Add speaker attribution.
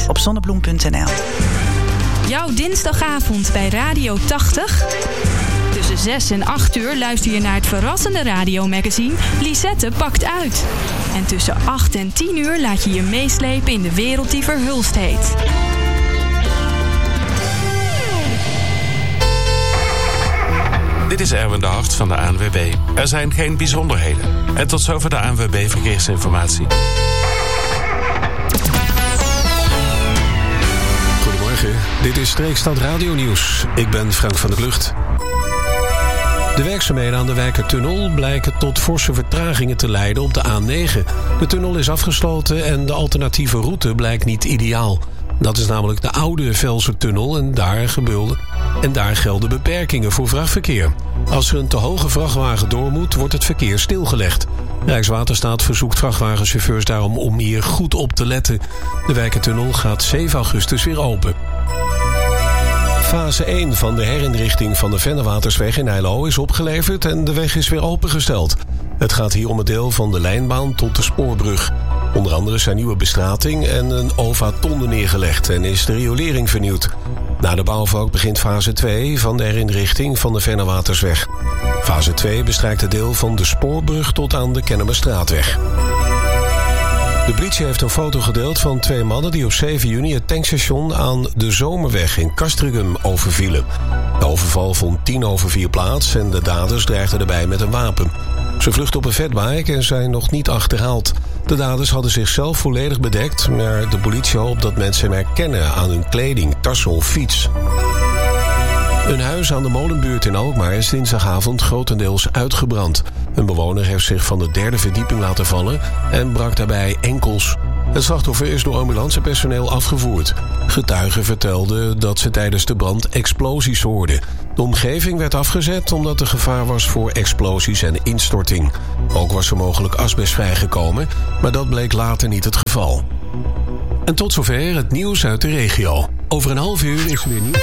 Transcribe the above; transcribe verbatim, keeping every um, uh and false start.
Speaker 1: op zonnebloem punt n l.
Speaker 2: Jouw dinsdagavond bij Radio tachtig. Tussen zes en acht uur luister je naar het verrassende radiomagazine Lisette pakt uit. En tussen acht en tien uur laat je je meeslepen in de wereld die verhulst heet.
Speaker 3: Dit is Erwin de Hart van de A N W B. Er zijn geen bijzonderheden. En tot zover de A N W B Verkeersinformatie.
Speaker 4: Goedemorgen, dit is Streekstad Radio Nieuws. Ik ben Frank van der Klucht. De werkzaamheden aan de Wijkertunnel blijken tot forse vertragingen te leiden op de A negen. De tunnel is afgesloten en de alternatieve route blijkt niet ideaal. Dat is namelijk de oude Velsertunnel en daar gebulden. En daar gelden beperkingen voor vrachtverkeer. Als er een te hoge vrachtwagen door moet, wordt het verkeer stilgelegd. Rijkswaterstaat verzoekt vrachtwagenchauffeurs daarom om hier goed op te letten. De Wijkertunnel gaat zeven augustus weer open. Fase één van de herinrichting van de Vennewatersweg in Heilo is opgeleverd en de weg is weer opengesteld. Het gaat hier om het deel van de lijnbaan tot de spoorbrug. Onder andere zijn nieuwe bestrating en een ovatonde neergelegd en is de riolering vernieuwd. Na de bouwvak begint fase twee van de herinrichting van de Vennewatersweg. Fase twee bestrijkt het deel van de spoorbrug tot aan de Kennemerstraatweg. De politie heeft een foto gedeeld van twee mannen die op zeven juni het tankstation aan de Zomerweg in Castricum overvielen. De overval vond tien over vier plaats en de daders dreigden erbij met een wapen. Ze vluchtten op een fatbike en zijn nog niet achterhaald. De daders hadden zichzelf volledig bedekt, maar de politie hoopt dat mensen hem herkennen aan hun kleding, tassen of fiets. Een huis aan de Molenbuurt in Alkmaar is dinsdagavond grotendeels uitgebrand. Een bewoner heeft zich van de derde verdieping laten vallen en brak daarbij enkels. Het slachtoffer is door ambulancepersoneel afgevoerd. Getuigen vertelden dat ze tijdens de brand explosies hoorden. De omgeving werd afgezet omdat er gevaar was voor explosies en instorting. Ook was er mogelijk asbest vrijgekomen, maar dat bleek later niet het geval. En tot zover het nieuws uit de regio. Over een half uur is er weer nieuws.